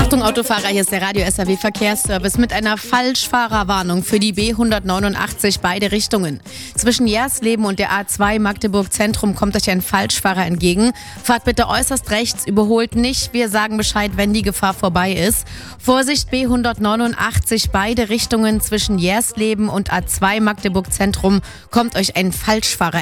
Achtung Autofahrer, hier ist der Radio SAW Verkehrsservice mit einer Falschfahrerwarnung für die B189 beide Richtungen. Zwischen Jersleben und der A2 Magdeburg Zentrum kommt euch ein Falschfahrer entgegen. Fahrt bitte äußerst rechts, überholt nicht. Wir sagen Bescheid, wenn die Gefahr vorbei ist. Vorsicht, B189 beide Richtungen zwischen Jersleben und A2 Magdeburg Zentrum kommt euch ein Falschfahrer